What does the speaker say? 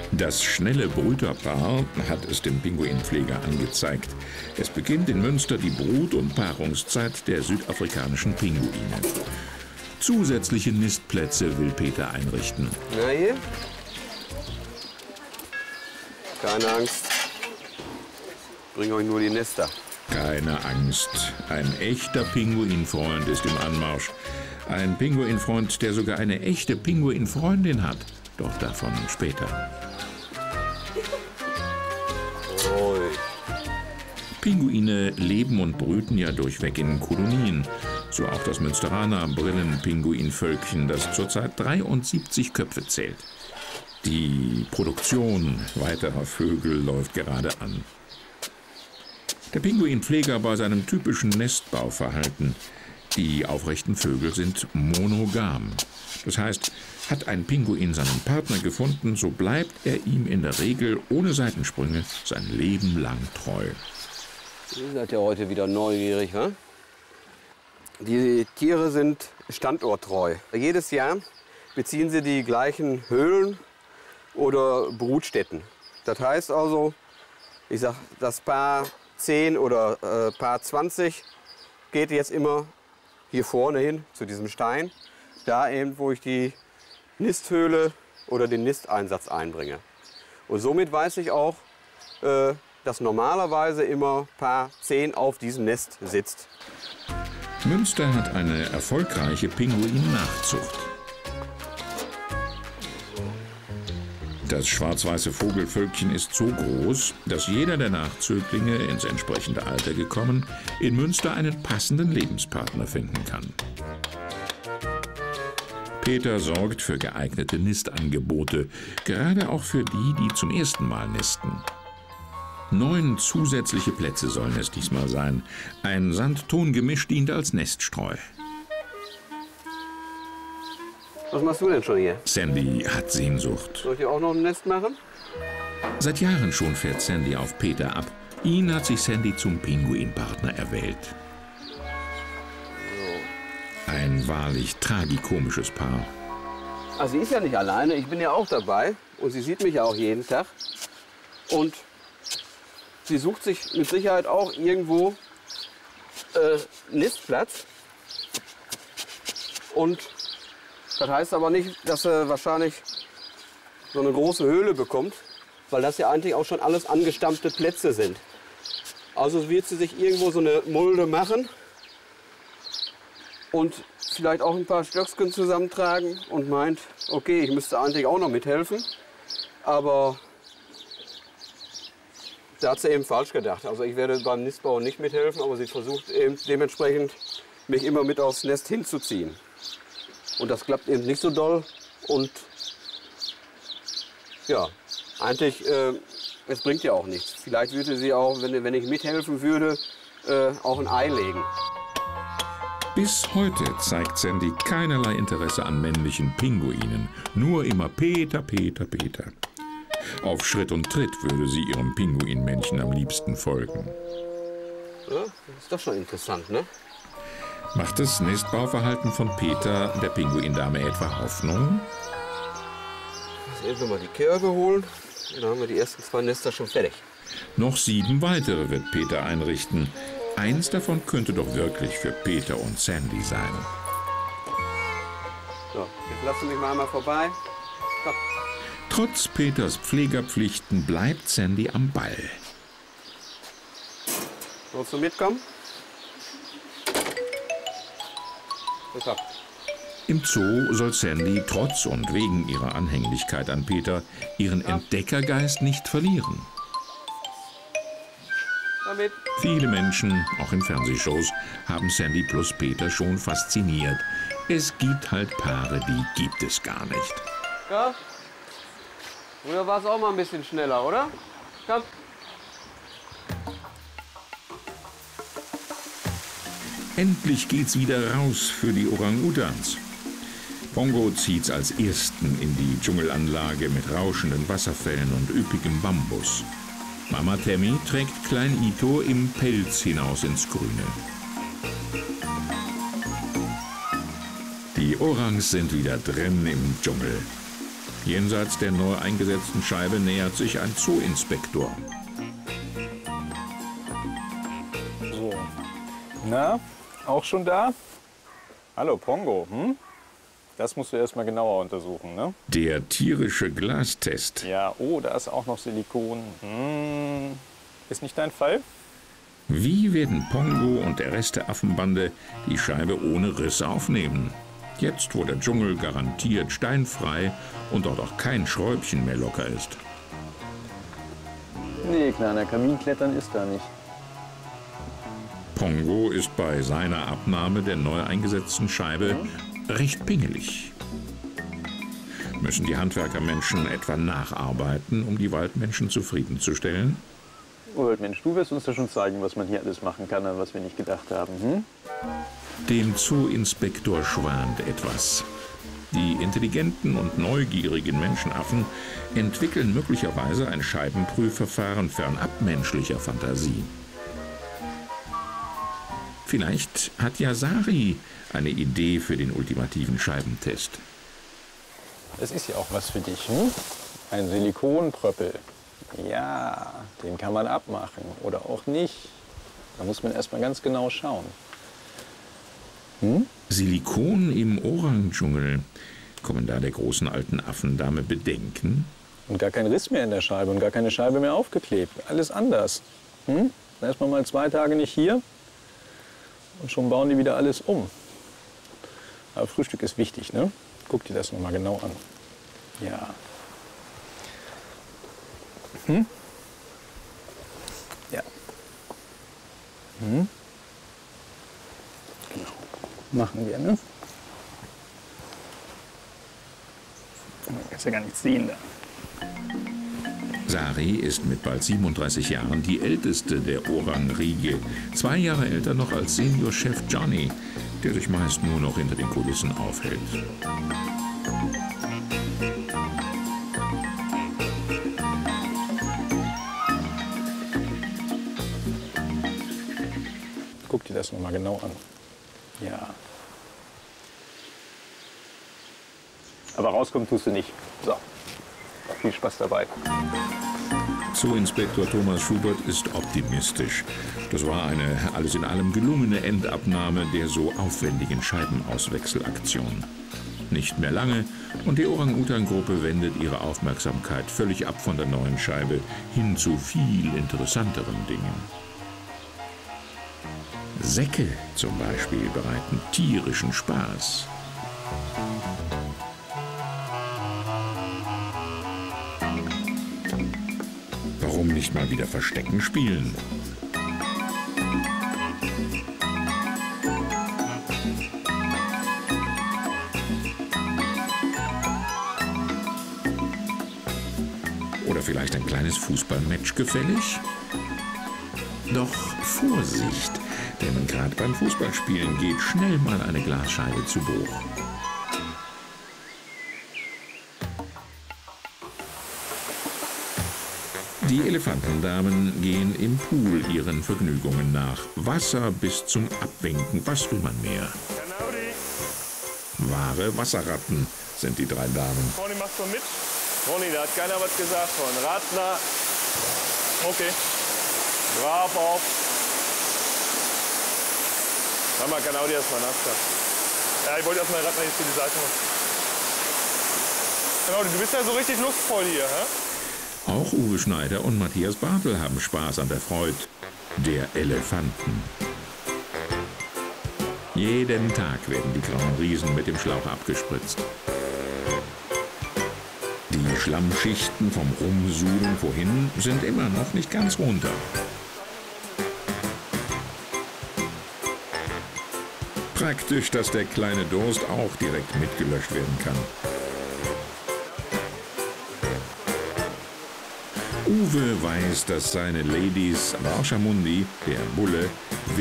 Das schnelle Brüterpaar hat es dem Pinguinpfleger angezeigt. Es beginnt in Münster die Brut- und Paarungszeit der südafrikanischen Pinguine. Zusätzliche Nistplätze will Peter einrichten. Na hier? Keine Angst. Ich bringe euch nur die Nester. Keine Angst. Ein echter Pinguinfreund ist im Anmarsch. Ein Pinguinfreund, der sogar eine echte Pinguinfreundin hat. Doch davon später. Ruhig. Pinguine leben und brüten ja durchweg in Kolonien. So auch das Münsteraner Brillenpinguinvölkchen, das zurzeit 73 Köpfe zählt. Die Produktion weiterer Vögel läuft gerade an. Der Pinguinpfleger bei seinem typischen Nestbauverhalten. Die aufrechten Vögel sind monogam. Das heißt, hat ein Pinguin seinen Partner gefunden, so bleibt er ihm in der Regel ohne Seitensprünge sein Leben lang treu. Ihr seid ja heute wieder neugierig, wa? Die Tiere sind standorttreu. Jedes Jahr beziehen sie die gleichen Höhlen oder Brutstätten. Das heißt also, ich sag, das Paar 10 oder Paar 20 geht jetzt immer hier vorne hin zu diesem Stein, da eben, wo ich die Nisthöhle oder den Nisteinsatz einbringe. Und somit weiß ich auch, dass normalerweise immer Paar 10 auf diesem Nest sitzt. Münster hat eine erfolgreiche Pinguin-Nachzucht. Das schwarz-weiße Vogelvölkchen ist so groß, dass jeder der Nachzöglinge, ins entsprechende Alter gekommen, in Münster einen passenden Lebenspartner finden kann. Peter sorgt für geeignete Nistangebote, gerade auch für die, die zum ersten Mal nisten. 9 zusätzliche Plätze sollen es diesmal sein. Ein Sand-Ton-Gemisch dient als Neststreu. Was machst du denn schon hier? Sandy hat Sehnsucht. Soll ich dir auch noch ein Nest machen? Seit Jahren schon fährt Sandy auf Peter ab. Ihn hat sich Sandy zum Pinguinpartner erwählt. Ein wahrlich tragikomisches Paar. Also sie ist ja nicht alleine, ich bin ja auch dabei. Und sie sieht mich ja auch jeden Tag. Und sie sucht sich mit Sicherheit auch irgendwo Nistplatz. Und das heißt aber nicht, dass sie wahrscheinlich so eine große Höhle bekommt, weil das ja eigentlich auch schon alles angestammte Plätze sind. Also wird sie sich irgendwo so eine Mulde machen und vielleicht auch ein paar Stöcksken zusammentragen und meint, okay, ich müsste eigentlich auch noch mithelfen, aber da hat sie eben falsch gedacht. Also ich werde beim Nistbau nicht mithelfen, aber sie versucht eben dementsprechend, mich immer mit aufs Nest hinzuziehen. Und das klappt eben nicht so doll. Und ja, eigentlich, es bringt ja auch nichts. Vielleicht würde sie auch, wenn ich mithelfen würde, auch ein Ei legen. Bis heute zeigt Sandy keinerlei Interesse an männlichen Pinguinen. Nur immer Peter, Peter, Peter. Auf Schritt und Tritt würde sie ihrem Pinguinmännchen am liebsten folgen. Ja, das ist doch schon interessant, ne? Macht das Nestbauverhalten von Peter der Pinguindame etwa Hoffnung? Jetzt noch mal die Körbe holen. Dann haben wir die ersten 2 Nester schon fertig. Noch 7 weitere wird Peter einrichten. Eins davon könnte doch wirklich für Peter und Sandy sein. So, jetzt lassen Sie mich mal einmal vorbei. Komm. Trotz Peters Pflegerpflichten bleibt Sandy am Ball. Willst du mitkommen? Super. Im Zoo soll Sandy trotz und wegen ihrer Anhänglichkeit an Peter ihren Entdeckergeist nicht verlieren. Damit. Viele Menschen, auch in Fernsehshows, haben Sandy plus Peter schon fasziniert. Es gibt halt Paare, die gibt es gar nicht. Ja? Früher war es auch mal ein bisschen schneller, oder? Komm. Endlich geht's wieder raus für die Orang-Utans. Pongo zieht's als ersten in die Dschungelanlage mit rauschenden Wasserfällen und üppigem Bambus. Mama Tammy trägt Klein Ito im Pelz hinaus ins Grüne. Die Orangs sind wieder drin im Dschungel. Jenseits der neu eingesetzten Scheibe nähert sich ein Zooinspektor. So. Na, auch schon da? Hallo, Pongo. Das musst du erst mal genauer untersuchen, ne? Der tierische Glastest. Ja, oh, da ist auch noch Silikon. Ist nicht dein Fall? Wie werden Pongo und der Rest der Affenbande die Scheibe ohne Riss aufnehmen? Jetzt, wo der Dschungel garantiert steinfrei und dort auch kein Schräubchen mehr locker ist. Nee, kleiner Kaminklettern ist da nicht. Pongo ist bei seiner Abnahme der neu eingesetzten Scheibe recht pingelig. Müssen die Handwerkermenschen etwa nacharbeiten, um die Waldmenschen zufriedenzustellen? Mensch, du wirst uns ja schon zeigen, was man hier alles machen kann, an was wir nicht gedacht haben. Dem Zooinspektor schwant etwas. Die intelligenten und neugierigen Menschenaffen entwickeln möglicherweise ein Scheibenprüfverfahren fernab menschlicher Fantasie. Vielleicht hat ja Sari eine Idee für den ultimativen Scheibentest. Das ist ja auch was für dich, Ein Silikonpröppel. Ja, den kann man abmachen oder auch nicht. Da muss man erst mal ganz genau schauen. Silikon im Orang-Dschungel. Kommen da der großen alten Affendame Bedenken? Und gar kein Riss mehr in der Scheibe und gar keine Scheibe mehr aufgeklebt. Alles anders. Dann ist man mal 2 Tage nicht hier und schon bauen die wieder alles um. Aber Frühstück ist wichtig, ne? Guck dir das noch mal genau an. Ja. Ja. Genau. Machen wir, ne? Man kann ja gar nichts sehen da. Sari ist mit bald 37 Jahren die älteste der Orang-Riege. 2 Jahre älter noch als Seniorchef Johnny, der sich meist nur noch hinter den Kulissen aufhält. Guck dir das noch mal genau an. Ja. Aber rauskommen tust du nicht. So. Viel Spaß dabei. Zooinspektor Thomas Schubert ist optimistisch. Das war eine alles in allem gelungene Endabnahme der so aufwendigen Scheibenauswechselaktion. Nicht mehr lange und die Orang-Utan-Gruppe wendet ihre Aufmerksamkeit völlig ab von der neuen Scheibe hin zu viel interessanteren Dingen. Säcke zum Beispiel bereiten tierischen Spaß. Warum nicht mal wieder Verstecken spielen? Oder vielleicht ein kleines Fußballmatch gefällig? Doch Vorsicht, denn gerade beim Fußballspielen geht schnell mal eine Glasscheibe zu Bruch. Die Elefantendamen gehen im Pool ihren Vergnügungen nach. Wasser bis zum Abwinken, was will man mehr? Wahre Wasserratten sind die 3 Damen. Ronny, machst du mit? Ronny, da hat keiner was gesagt von. Radler. Okay. Brav auf. Sag mal, genau die erstmal nass. Ja, ich wollte erstmal Radler jetzt für die Seite machen. Genau, du bist ja so richtig lustvoll hier, hä? Auch Uwe Schneider und Matthias Bartel haben Spaß an der Freude der Elefanten. Jeden Tag werden die grauen Riesen mit dem Schlauch abgespritzt. Die Schlammschichten vom Rumsudeln vorhin sind immer noch nicht ganz runter. Praktisch, dass der kleine Durst auch direkt mitgelöscht werden kann. Uwe weiß, dass seine Ladies Rauschamundi, der Bulle,